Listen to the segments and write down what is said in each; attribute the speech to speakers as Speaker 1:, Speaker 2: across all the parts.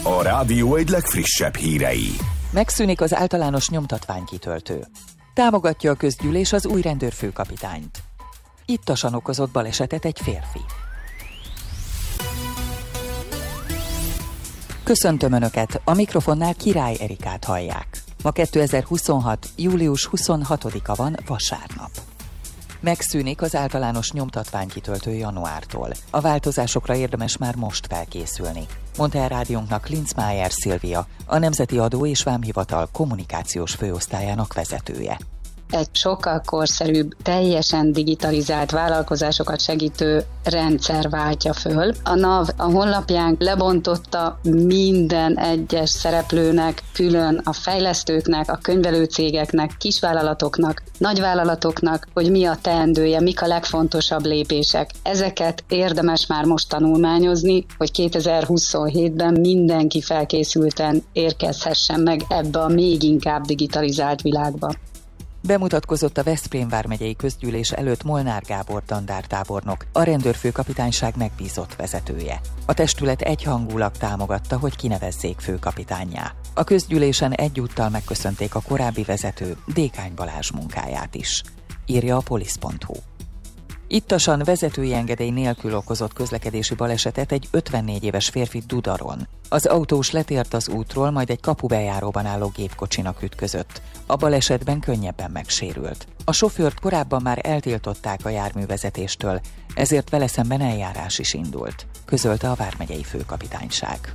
Speaker 1: A rádió egy legfrissebb hírei.
Speaker 2: Megszűnik az általános nyomtatványkitöltő. Támogatja a közgyűlés az új rendőrfőkapitányt. Ittasan okozott balesetet egy férfi. Köszöntöm Önöket, a mikrofonnál Király Erikát hallják. Ma 2026. július 26-a van, vasárnap. Megszűnik az általános nyomtatványkitöltő januártól. A változásokra érdemes már most felkészülni, mondta el rádiónknak Linzmeier Szilvia, a Nemzeti Adó és Vámhivatal kommunikációs főosztályának vezetője.
Speaker 3: Egy sokkal korszerűbb, teljesen digitalizált vállalkozásokat segítő rendszer váltja föl. A NAV a honlapján lebontotta minden egyes szereplőnek, külön a fejlesztőknek, a könyvelőcégeknek, kisvállalatoknak, nagyvállalatoknak, hogy mi a teendője, mik a legfontosabb lépések. Ezeket érdemes már most tanulmányozni, hogy 2027-ben mindenki felkészülten érkezhessen meg ebbe a még inkább digitalizált világba.
Speaker 2: Bemutatkozott a Veszprém vármegyei közgyűlés előtt Molnár Gábor dandártábornok, a rendőrfőkapitányság megbízott vezetője. A testület egyhangulag támogatta, hogy kinevezzék főkapitánnyá. A közgyűlésen egyúttal megköszönték a korábbi vezető, Dékány Balázs munkáját is, írja a polisz.hu. Ittasan vezetői engedély nélkül okozott közlekedési balesetet egy 54 éves férfi Dudaron. Az autós letért az útról, majd egy kapubejáróban álló gépkocsinak ütközött. A balesetben könnyebben megsérült. A sofőrt korábban már eltiltották a járművezetéstől, ezért vele szemben eljárás is indult, közölte a vármegyei főkapitányság.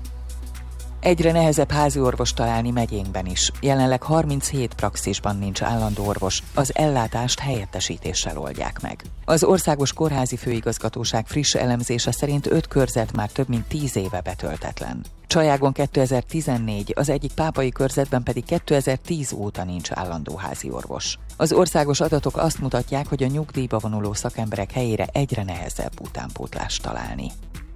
Speaker 2: Egyre nehezebb háziorvos találni megyénkben is. Jelenleg 37 praxisban nincs állandó orvos, az ellátást helyettesítéssel oldják meg. Az Országos Kórházi Főigazgatóság friss elemzése szerint 5 körzet már több mint 10 éve betöltetlen. Csajágon 2014, az egyik pápai körzetben pedig 2010 óta nincs állandó háziorvos. Az országos adatok azt mutatják, hogy a nyugdíjba vonuló szakemberek helyére egyre nehezebb utánpótlást találni.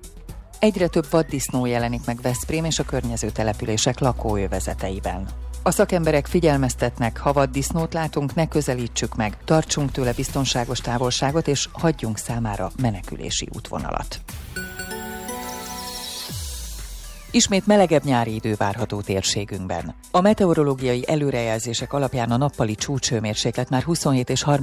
Speaker 2: Egyre több vaddisznó jelenik meg Veszprém és a környező települések lakóövezeteiben. A szakemberek figyelmeztetnek, ha vaddisznót látunk, ne közelítsük meg, tartsunk tőle biztonságos távolságot és hagyjunk számára menekülési útvonalat. Ismét melegebb nyári idő várható térségünkben. A meteorológiai előrejelzések alapján a nappali csúcshőmérséklet már 27 és 30